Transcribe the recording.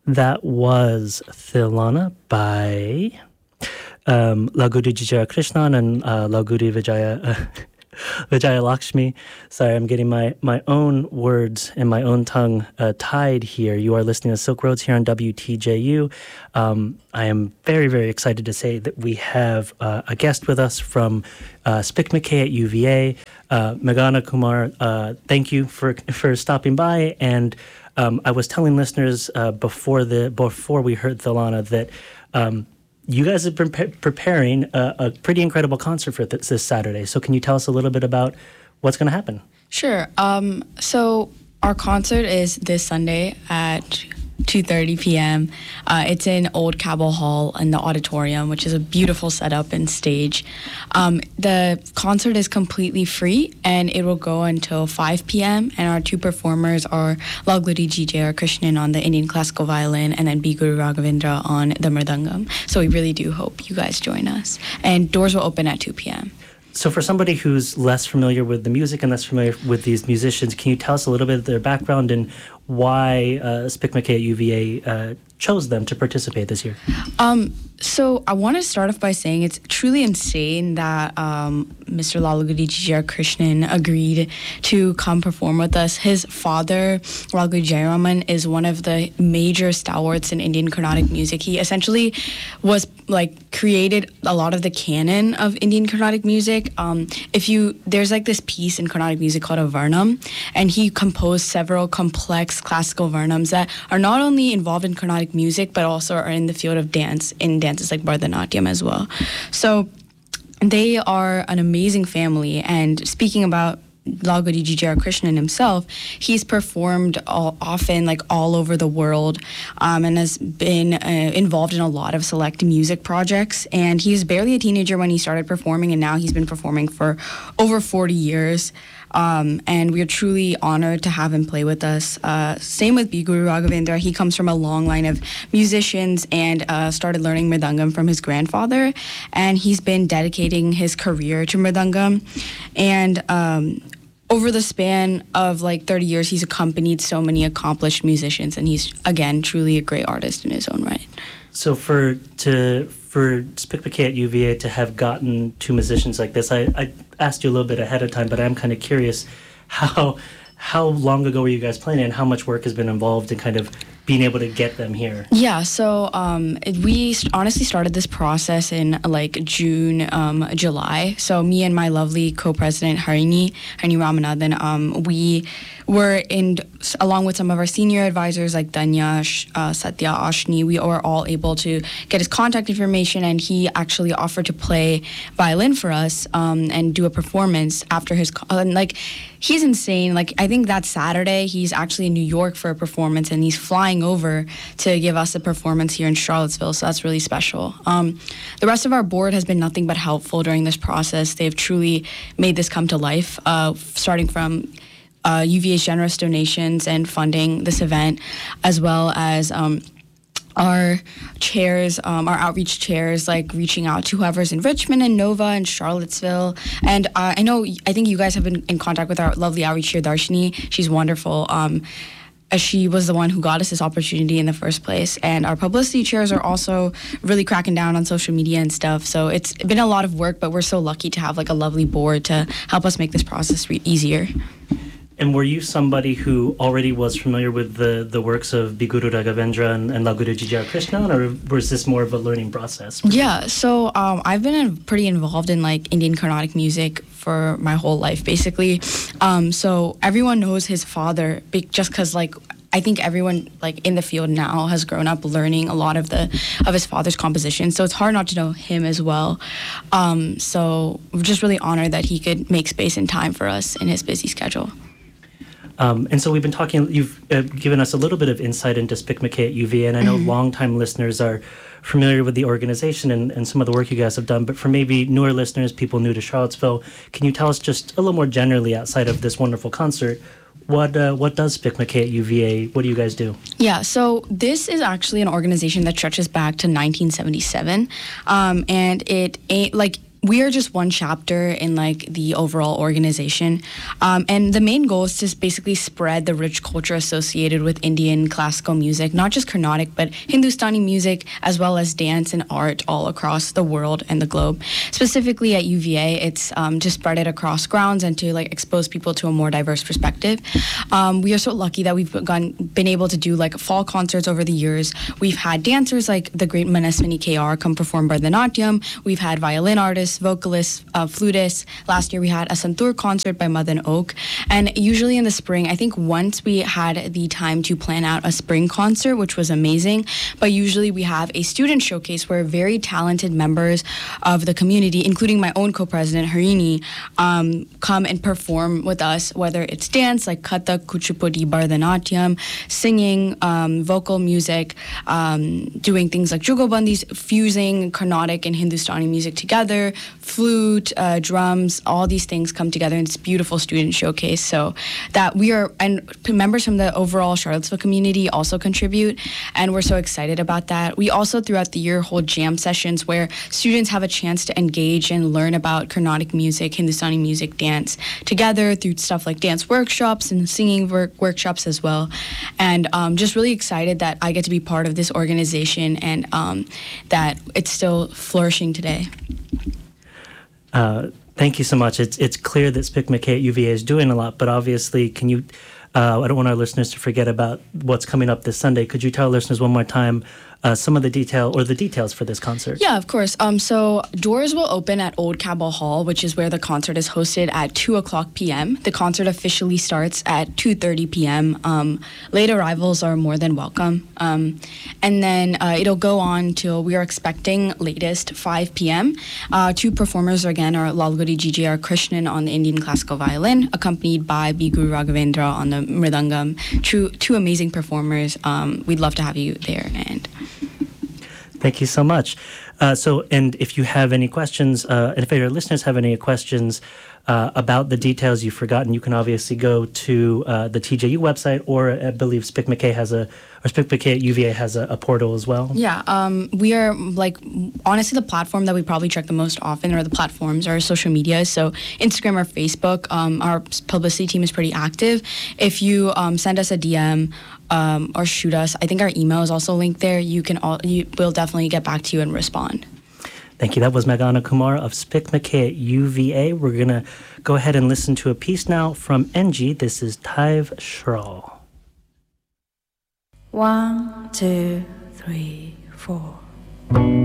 That was Thilana by Lagudi Vijaya Krishnan and Lagudi Vijaya Lakshmi. Sorry, I'm getting my own words and my own tongue tied here. You are listening to Silk Roads here on WTJU. I am very, very excited to say that we have a guest with us from Spic McKay at UVA. Meghana Kumar, thank you for stopping by. And I was telling listeners before we heard Thilana that you guys have been preparing a pretty incredible concert for this Saturday. So can you tell us a little bit about what's going to happen? Sure. So our concert is this Sunday at 2:30 p.m. It's in Old Cabell Hall in the auditorium, which is a beautiful setup and stage. The concert is completely free, and it will go until 5 p.m. And our two performers are Lagudi G.J.R. Krishnan on the Indian classical violin, and then B. Guru Raghavendra on the mridangam. So we really do hope you guys join us. And doors will open at 2 p.m. So for somebody who's less familiar with the music and less familiar with these musicians, can you tell us a little bit of their background and why Spic McKay at UVA chose them to participate this year? So I want to start off by saying it's truly insane that Mr. Lalagudi G.J.R. Krishnan agreed to come perform with us. His father, Raghu Jayaraman, is one of the major stalwarts in Indian Carnatic music. He essentially was created a lot of the canon of Indian Carnatic music. There's this piece in Carnatic music called a Varnam, and he composed several complex classical Varnams that are not only involved in Carnatic music, but also are in the field of dance, in dances like Bharatanatyam as well. So they are an amazing family. And speaking about Lagudi G.J.R. Krishnan himself, he's performed often all over the world and has been involved in a lot of select music projects. And he was barely a teenager when he started performing, and now he's been performing for over 40 years. And we are truly honored to have him play with us. Same with B. Guru Raghavendra. He comes from a long line of musicians and started learning mridangam from his grandfather. And he's been dedicating his career to mridangam. And over the span of 30 years, he's accompanied so many accomplished musicians. And he's, again, truly a great artist in his own right. So for Spic McKay at UVA to have gotten two musicians like this, I asked you a little bit ahead of time, but I'm kind of curious how long ago were you guys playing, and how much work has been involved in kind of being able to get them here? Yeah, so we honestly started this process in June, July. So me and my lovely co-president Harini Ramanathan, we were along with some of our senior advisors like Danya, Satya, Ashni, we were all able to get his contact information, and he actually offered to play violin for us and do a performance after his he's insane. I think that Saturday he's actually in New York for a performance, and he's flying over to give us a performance here in Charlottesville, so that's really special. The rest of our board has been nothing but helpful during this process. They've truly made this come to life, starting from UVA's generous donations and funding this event, as well as our chairs, our outreach chairs, reaching out to whoever's in Richmond and Nova and Charlottesville. And I think you guys have been in contact with our lovely outreach chair, Darshini. She's wonderful. She was the one who got us this opportunity in the first place. And our publicity chairs are also really cracking down on social media and stuff. So it's been a lot of work, but we're so lucky to have a lovely board to help us make this process easier. And were you somebody who already was familiar with the works of B. Guru Raghavendra and Lagudi G.J.R. Krishnan, or was this more of a learning process? Yeah, so I've been pretty involved in Indian Carnatic music for my whole life, basically. So everyone knows his father, just because I think everyone in the field now has grown up learning a lot of his father's compositions, so it's hard not to know him as well. So we're just really honored that he could make space and time for us in his busy schedule. And so we've been talking, you've given us a little bit of insight into Spic McKay at UVA, and I know longtime listeners are familiar with the organization and some of the work you guys have done, but for maybe newer listeners, people new to Charlottesville, can you tell us just a little more generally outside of this wonderful concert, what does Spic McKay at UVA, what do you guys do? Yeah, so this is actually an organization that stretches back to 1977, and it ain't we are just one chapter in like the overall organization, and the main goal is to basically spread the rich culture associated with Indian classical music, not just Carnatic, but Hindustani music as well as dance and art all across the world and the globe. Specifically at UVA, it's to spread it across grounds and to like expose people to a more diverse perspective. We are so lucky that we've been able to do like fall concerts over the years. We've had dancers like the great Manaswini KR come perform Bharatanatyam. We've had violin artists, vocalists, flutists. Last year we had a Santur concert by Madan Oak. And usually in the spring, I think once we had the time to plan out a spring concert, which was amazing. But usually we have a student showcase where very talented members of the community, including my own co-president Harini, come and perform with us, whether it's dance like Kathak, Kuchipudi, Bharatanatyam, singing, vocal music, doing things like Jugobandis, fusing Carnatic and Hindustani music together, flute, drums, all these things come together in this beautiful student showcase. So that we are, and members from the overall Charlottesville community also contribute, and we're so excited about that. We also throughout the year hold jam sessions where students have a chance to engage and learn about Carnatic music, Hindustani music, dance together through stuff like dance workshops and singing workshops as well. And just really excited that I get to be part of this organization and that it's still flourishing today. Thank you so much. It's clear that SPIC McKay at UVA is doing a lot, but obviously, can you, I don't want our listeners to forget about what's coming up this Sunday. Could you tell our listeners one more time some of the details for this concert? Yeah, of course. So doors will open at Old Cabell Hall, which is where the concert is hosted at 2:00 p.m. The concert officially starts at 2:30 p.m. Late arrivals are more than welcome. And then it'll go on till we are expecting latest 5 p.m. Two performers again are Lalgudi GJR Krishnan on the Indian classical violin, accompanied by B. Guru Raghavendra on the mridangam. Two amazing performers. We'd love to have you there. And thank you so much. And if you have any questions, and if your listeners have any questions about the details you've forgotten, you can obviously go to the TJU website, or I believe SPIC McKay at UVA has a portal as well. Yeah, we are like, honestly, the platform that we probably check the most often, or the platforms, are social media. So Instagram or Facebook, our publicity team is pretty active. If you send us a DM, or shoot us, I think our email is also linked there. We'll definitely get back to you and respond. Thank you. That was Meghana Kumar of SPIC McKay at UVA. We're going to go ahead and listen to a piece now from NG. This is Tive Shral. 1, 2, 3, 4